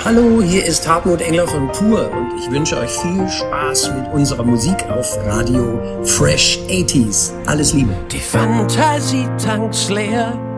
Hallo, hier ist Hartmut Engler von Pur und ich wünsche euch viel Spaß mit unserer Musik auf Radio Fresh 80s. Alles Liebe. Die Fantasie tankt's leer.